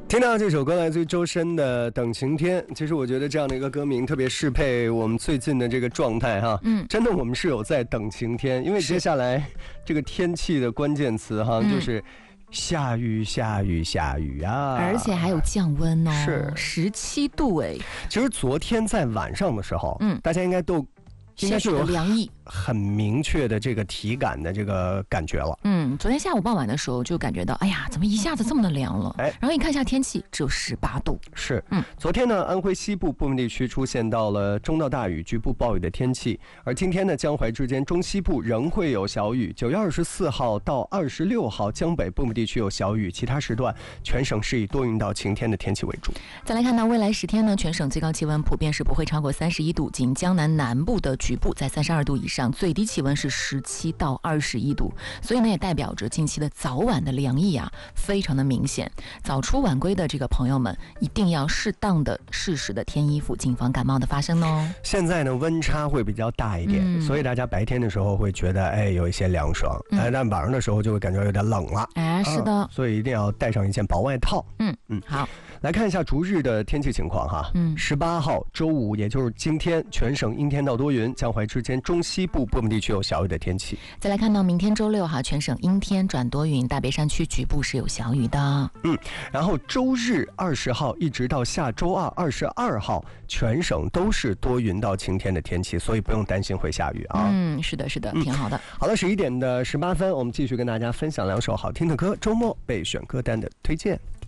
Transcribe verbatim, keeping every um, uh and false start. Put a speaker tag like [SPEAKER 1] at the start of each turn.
[SPEAKER 1] 听到这首歌来自于周深的《等晴天》，其实我觉得这样的一个歌名特别适配我们最近的这个状态哈。嗯，真的我们是有在等晴天，因为接下来这个天气的关键词哈、嗯、就是下雨下雨下雨啊，
[SPEAKER 2] 而且还有降温哦，
[SPEAKER 1] 是
[SPEAKER 2] 十七度哎。
[SPEAKER 1] 其实昨天在晚上的时候，嗯，大家应该都应该就有
[SPEAKER 2] 凉意。
[SPEAKER 1] 很明确的这个体感的这个感觉了。
[SPEAKER 2] 嗯，昨天下午傍晚的时候就感觉到，哎呀，怎么一下子这么的凉了？哎，然后你看一下天气，只有十八度。
[SPEAKER 1] 是，嗯，昨天呢，安徽西部部分地区出现到了中到大雨、局部暴雨的天气，而今天呢，江淮之间中西部仍会有小雨。九月二十四号到二十六号，江北部分地区有小雨，其他时段全省是以多云到晴天的天气为主。
[SPEAKER 2] 再来看到未来十天呢，全省最高气温普遍是不会超过三十一度，仅江南南部的局部在三十二度以上。最低气温是十七到二十一度，所以呢也代表着近期的早晚的凉意啊非常的明显。早出晚归的这个朋友们一定要适当的适时的添衣服，谨防感冒的发生哦。
[SPEAKER 1] 现在呢温差会比较大一点、嗯、所以大家白天的时候会觉得哎有一些凉爽、嗯哎、但晚上的时候就会感觉有点冷了。
[SPEAKER 2] 哎，是的、啊、
[SPEAKER 1] 所以一定要带上一件薄外套。
[SPEAKER 2] 嗯嗯，好，
[SPEAKER 1] 来看一下逐日的天气情况哈。嗯，十八号周五，也就是今天，全省阴天到多云，江淮之间中西部部分地区有小雨的天气。
[SPEAKER 2] 再来看到明天周六哈，全省阴天转多云，大别山区局部是有小雨的。
[SPEAKER 1] 嗯，然后周日二十号一直到下周二二十二号，全省都是多云到晴天的天气，所以不用担心会下雨啊。
[SPEAKER 2] 嗯，是的，是的，挺好的。
[SPEAKER 1] 嗯、好了，十一点的十八分，我们继续跟大家分享两首好听的歌，周末备选歌单的推荐。